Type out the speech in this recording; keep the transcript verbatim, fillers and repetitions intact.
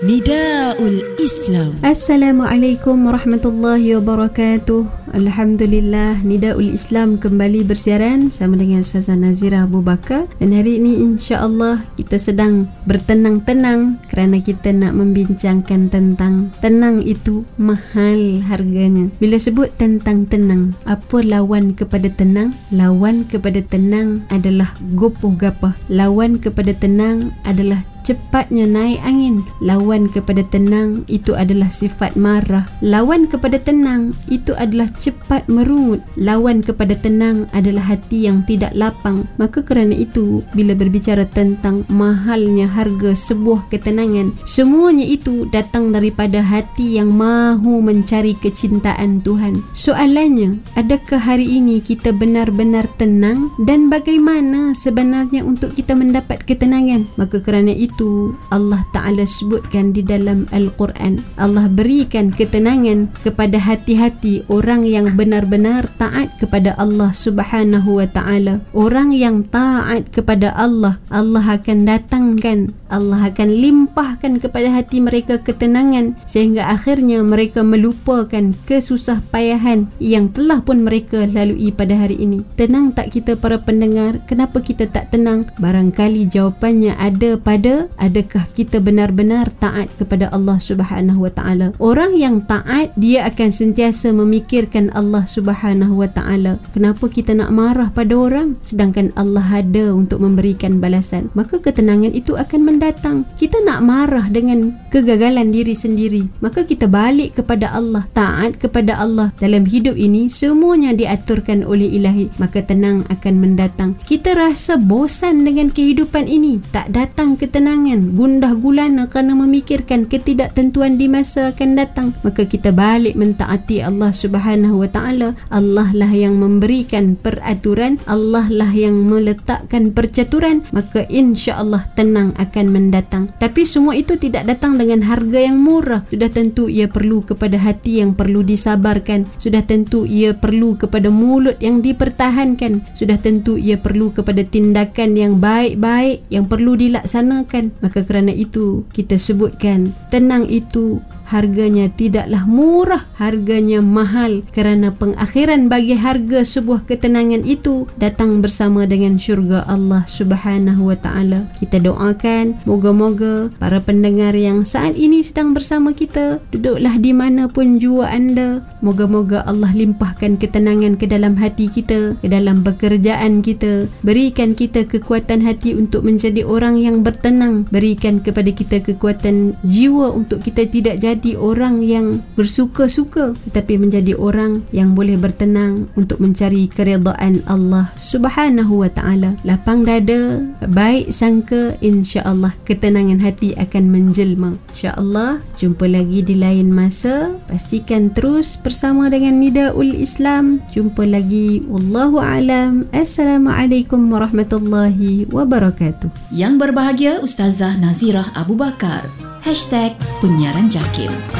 Nidaul Islam. Assalamualaikum warahmatullahi wabarakatuh. Alhamdulillah, Nidaul Islam kembali bersiaran bersama dengan Ustazah Nazirah Abu Bakar. Dan hari ini insya-Allah kita sedang bertenang-tenang kerana kita nak membincangkan tentang tenang itu mahal harganya. Bila sebut tentang tenang, apa lawan kepada tenang? Lawan kepada tenang adalah gopoh gapah. Lawan kepada tenang adalah cepatnya naik angin. Lawan kepada tenang itu adalah sifat marah. Lawan kepada tenang itu adalah cepat merungut. Lawan kepada tenang adalah hati yang tidak lapang. Maka kerana itu, bila berbicara tentang mahalnya harga sebuah ketenangan, semuanya itu datang daripada hati yang mahu mencari kecintaan Tuhan. Soalannya, adakah hari ini kita benar-benar tenang? Dan bagaimana sebenarnya untuk kita mendapat ketenangan? Maka kerana itu Itu Allah Ta'ala sebutkan di dalam Al-Quran. Allah berikan ketenangan kepada hati-hati orang yang benar-benar taat kepada Allah Subhanahu wa Ta'ala. Orang yang taat kepada Allah, Allah akan datangkan, Allah akan limpahkan kepada hati mereka ketenangan, sehingga akhirnya mereka melupakan kesusah payahan yang telah pun mereka lalui pada hari ini. Tenang tak kita para pendengar? Kenapa kita tak tenang? Barangkali jawapannya ada pada adakah kita benar-benar taat kepada Allah Subhanahu wa Ta'ala. Orang yang taat, dia akan sentiasa memikirkan Allah Subhanahu wa Ta'ala. Kenapa kita nak marah pada orang sedangkan Allah ada untuk memberikan balasan? Maka ketenangan itu akan mendatang. Kita nak marah dengan kegagalan diri sendiri, maka kita balik kepada Allah, taat kepada Allah. Dalam hidup ini semuanya diaturkan oleh Ilahi, maka tenang akan mendatang. Kita rasa bosan dengan kehidupan ini, tak datang ketenangan, gundah gulana kerana memikirkan ketidaktentuan di masa akan datang, maka kita balik mentaati Allah Subhanahu wa Ta'ala. Allah lah yang memberikan peraturan, Allah lah yang meletakkan percaturan, maka insya-Allah tenang akan mendatang. Tapi semua itu tidak datang dengan harga yang murah. Sudah tentu ia perlu kepada hati yang perlu disabarkan, sudah tentu ia perlu kepada mulut yang dipertahankan, sudah tentu ia perlu kepada tindakan yang baik-baik yang perlu dilaksanakan. Maka kerana itu kita sebutkan tenang itu harganya tidaklah murah, harganya mahal, kerana pengakhiran bagi harga sebuah ketenangan itu datang bersama dengan syurga Allah Subhanahu wa Ta'ala. Kita doakan moga-moga para pendengar yang saat ini sedang bersama kita, duduklah di mana pun jua anda, moga-moga Allah limpahkan ketenangan ke dalam hati kita, ke dalam pekerjaan kita, berikan kita kekuatan hati untuk menjadi orang yang bertenang, berikan kepada kita kekuatan jiwa untuk kita tidak jadi Jadi orang yang bersuka-suka, tetapi menjadi orang yang boleh bertenang untuk mencari keredaan Allah Subhanahu wa Ta'ala. Lapang dada, baik sangka, insya-Allah ketenangan hati akan menjelma. Insya-Allah jumpa lagi di lain masa. Pastikan terus bersama dengan Nidaul Islam. Jumpa lagi, wallahu alam. Assalamualaikum warahmatullahi wabarakatuh. Yang berbahagia Ustazah Nazirah Abu Bakar. Hashtag Penyiaran Jakim.